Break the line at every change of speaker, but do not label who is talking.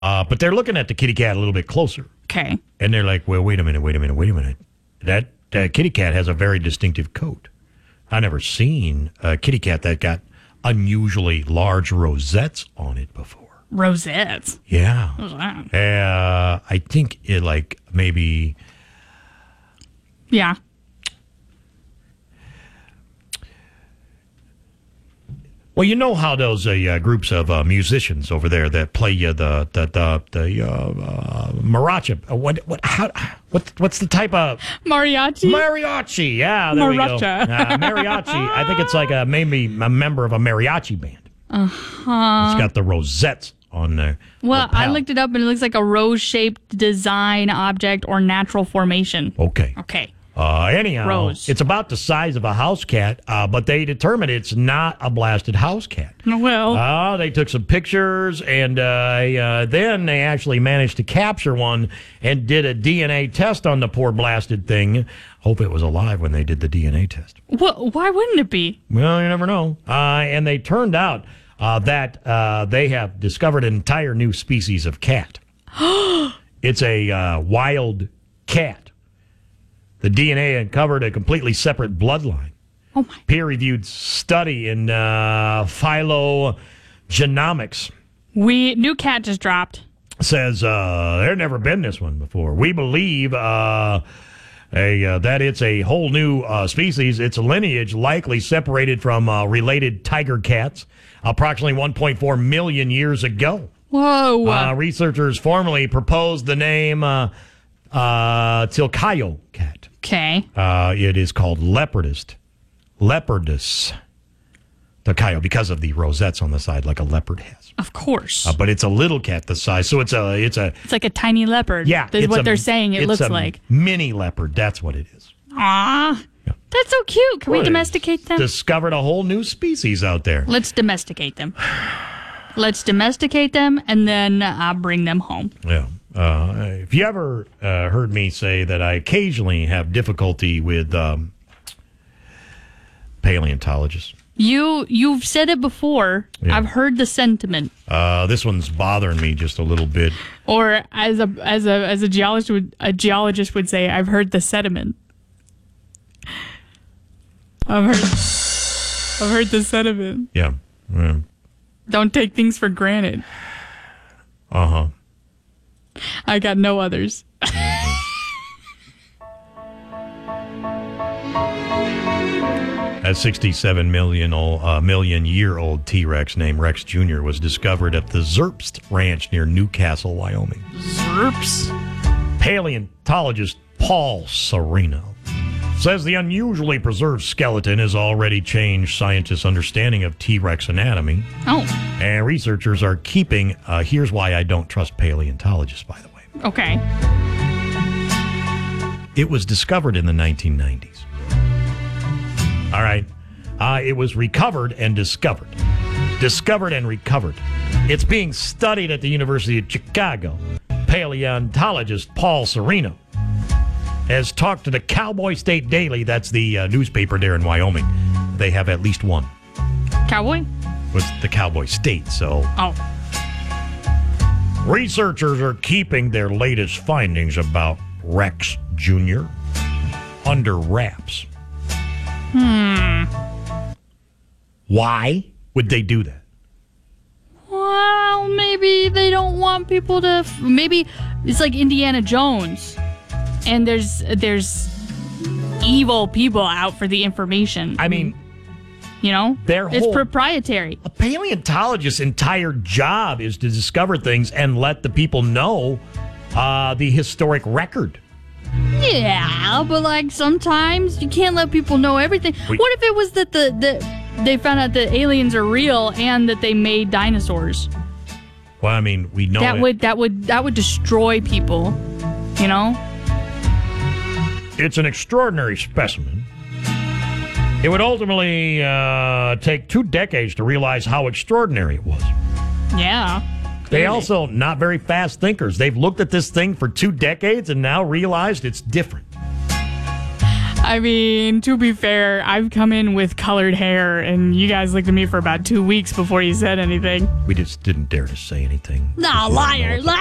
But they're looking at the kitty cat a little bit closer.
Okay.
And they're like, well, wait a minute. That kitty cat has a very distinctive coat. I've never seen a kitty cat that got unusually large rosettes on it before.
Rosettes?
Yeah.
What's that?
I think it maybe...
Yeah.
Well, you know how those groups of musicians over there that play the mariachi. What's the type of
Mariachi?
Mariachi? Yeah, there we go. Mariachi. I think it's maybe a member of a mariachi band. It's got the rosettes on there.
Well, I looked it up and it looks like a rose-shaped design object or natural formation.
Okay. Anyhow,
Rose.
It's about the size of a house cat, but they determined it's not a blasted house cat.
Well,
they took some pictures, and then they actually managed to capture one and did a DNA test on the poor blasted thing. Hope it was alive when they did the DNA test.
well, why wouldn't it be?
Well, you never know. And they turned out that they have discovered an entire new species of cat. It's a wild cat. The DNA uncovered a completely separate bloodline.
Oh my!
Peer-reviewed study in phylogenomics.
New cat just dropped.
Says there's never been this one before. We believe that it's a whole new species. Its lineage likely separated from related tiger cats approximately 1.4 million years ago.
Whoa!
Researchers formally proposed the name Tilcayo cat.
Okay.
It is called Leopardus Tilcayo because of the rosettes on the side, like a leopard has.
Of course.
But it's a little cat the size, so it's
like a tiny leopard.
Yeah,
That's what they're saying. It looks like
mini leopard. That's what it is.
Aw,
Yeah.
that's so cute. Can we domesticate them?
Discovered a whole new species out there.
Let's domesticate them. And then bring them home.
Yeah. If you ever heard me say that I occasionally have difficulty with paleontologists.
You've said it before.
Yeah.
I've heard the sentiment.
This one's bothering me just a little bit.
Or as a geologist would say, I've heard the sediment. I've heard the sediment.
Yeah.
Don't take things for granted.
Uh-huh.
I got no others.
A 67 million-year-old T-Rex named Rex Jr. was discovered at the Zerbst Ranch near Newcastle, Wyoming.
Zerps?
Paleontologist Paul Sereno says the unusually preserved skeleton has already changed scientists' understanding of T-Rex anatomy.
Oh.
And researchers are keeping... here's why I don't trust paleontologists, by the way.
Okay.
It was discovered in the 1990s. All right. It was recovered and discovered. Discovered and recovered. It's being studied at the University of Chicago. Paleontologist Paul Sereno has talked to the Cowboy State Daily. That's the newspaper there in Wyoming. They have at least one.
Cowboy?
Was the Cowboy State, so...
Oh.
Researchers are keeping their latest findings about Rex Jr. under wraps. Why would they do that?
Well, maybe they don't want people to... Maybe it's like Indiana Jones. And there's evil people out for the information.
I mean...
You know? It's proprietary.
A paleontologist's entire job is to discover things and let the people know the historic record.
Yeah, but like sometimes you can't let people know everything. What if it was that they found out that aliens are real and that they made dinosaurs?
Well, I mean, we know
that would destroy people, you know?
It's an extraordinary specimen. It would ultimately take 2 decades to realize how extraordinary it was.
Yeah.
They also not very fast thinkers. They've looked at this thing for 2 decades and now realized it's different.
I mean, to be fair, I've come in with colored hair, and you guys looked at me for about 2 weeks before you said anything.
We just didn't dare to say anything.
No, liar,